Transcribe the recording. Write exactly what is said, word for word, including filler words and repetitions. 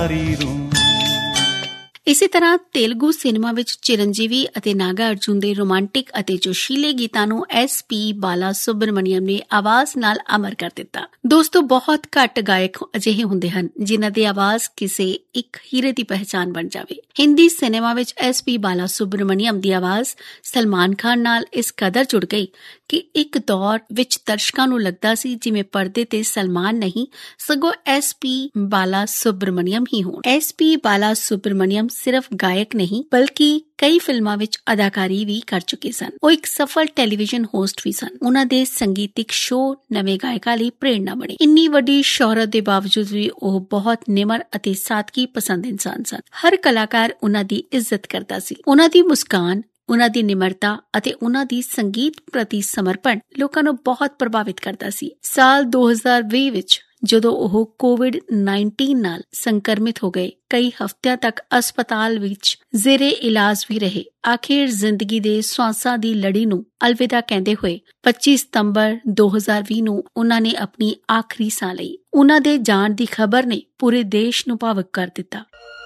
ਇਸੇ ਤਰ੍ਹਾਂ ਤੇਲਗੂ ਸਿਨੇਮਾ ਵਿੱਚ ਚਿਰੰਜੀਵੀ ਅਤੇ ਨਾਗਾ ਅਰਜੁਨ ਦੇ ਰੋਮਾਂਟਿਕ ਅਤੇ ਜੋਸ਼ੀਲੇ ਗੀਤਾਂ ਨੂੰ ਐਸ ਪੀ ਬਾਲਾ ਸੁਬਰਮਨੀਅਮ ਨੇ ਆਵਾਜ਼ ਨਾਲ ਅਮਰ ਕਰ ਦਿੱਤਾ। ਦੋਸਤੋ, ਬਹੁਤ ਘੱਟ ਗਾਇਕ ਅਜਿਹੇ ਹੁੰਦੇ ਹਨ ਜਿਨ੍ਹਾਂ ਦੀ ਆਵਾਜ਼ ਕਿਸੇ ਇੱਕ ਹੀਰੇ ਦੀ ਪਹਿਚਾਣ ਬਣ ਜਾਵੇ। ਹਿੰਦੀ ਸਿਨੇਮਾ ਵਿੱਚ ਐਸ ਪੀ ਬਾਲਾ ਸੁਬਰਮਨੀਅਮ ਦੀ ਆਵਾਜ਼ ਸਲਮਾਨ ਖਾਨ ਨਾਲ ਇਸ ਕਦਰ ਜੁੜ ਗਈ ਕਿ ਇੱਕ ਦੌਰ ਵਿੱਚ ਦਰਸ਼ਕਾਂ ਨੂੰ ਲੱਗਦਾ ਸੀ ਜਿਵੇਂ ਪਰਦੇ ਤੇ ਸਲਮਾਨ ਨਹੀਂ ਸਗੋਂ ਐਸ ਪੀ ਬਾਲਾ ਸੁਬਰਮਨੀਅਮ ਹੀ ਹੋਣ। ਐਸ ਪੀ ਬਾਲਾ ਸੁਬਰਮਨੀਅਮ ਸਿਰਫ ਗਾਇਕ ਨਹੀਂ ਬਲਕਿ ਕਈ ਫਿਲਮਾਂ ਵਿੱਚ ਅਦਾਕਾਰੀ ਵੀ ਕਰ ਚੁੱਕੇ ਸਨ। ਉਹ ਇੱਕ ਸਫਲ ਟੈਲੀਵਿਜ਼ਨ ਹੋਸਟ ਵੀ ਸਨ। ਉਹਨਾਂ ਦੇ ਸੰਗੀਤਿਕ ਸ਼ੋਅ ਨਵੇਂ ਗਾਇਕਾਂ ਲਈ ਪ੍ਰੇਰਣਾ ਬਣੇ। ਇੰਨੀ ਵੱਡੀ ਸ਼ੋਹਰਤ ਦੇ ਬਾਵਜੂਦ ਵੀ ਉਹ ਬਹੁਤ ਨਿਮਰ ਅਤੇ ਸਾਦਗੀ ਪਸੰਦ ਇਨਸਾਨ ਸਨ। ਹਰ ਕਲਾਕਾਰ ਉਹਨਾਂ ਦੀ ਇੱਜ਼ਤ ਕਰਦਾ ਸੀ। ਉਹਨਾਂ ਦੀ ਮੁਸਕਾਨ, ਉਹਨਾਂ ਦੀ ਨਿਮਰਤਾ ਅਤੇ ਉਹਨਾਂ ਦੀ ਸੰਗੀਤ ਪ੍ਰਤੀ ਸਮਰਪਣ ਲੋਕਾਂ ਨੂੰ ਬਹੁਤ ਪ੍ਰਭਾਵਿਤ ਕਰਦਾ ਸੀ। ਸਾਲ ਦੋ ਹਜ਼ਾਰ ਵੀਹ ਵਿੱਚ ਜਦੋਂ ਉਹ ਕੋਵਿਡ ਉੱਨੀ ਨਾਲ ਸੰਕਰਮਿਤ ਹੋ ਗਏ, ਕਈ ਹਫ਼ਤਿਆਂ ਤੱਕ ਹਸਪਤਾਲ ਵਿੱਚ ਜ਼ੇਰੇ ਇਲਾਜ ਵੀ ਰਹੇ। ਆਖਿਰ ਜ਼ਿੰਦਗੀ ਦੇ ਸਵਾਸਾਂ ਦੀ ਲੜੀ ਨੂੰ ਅਲਵਿਦਾ ਕਹਿੰਦੇ ਹੋਏ ਪੱਚੀ ਸਤੰਬਰ ਦੋ ਹਜ਼ਾਰ ਵੀਹ ਨੂੰ ਉਹਨਾਂ ਨੇ ਆਪਣੀ ਆਖਰੀ ਸਾਹ ਲਈ। ਉਹਨਾਂ ਦੇ ਜਾਣ ਦੀ ਖਬਰ ਨੇ ਪੂਰੇ ਦੇਸ਼ ਨੂੰ ਭਾਵੁਕ ਕਰ ਦਿੱਤਾ।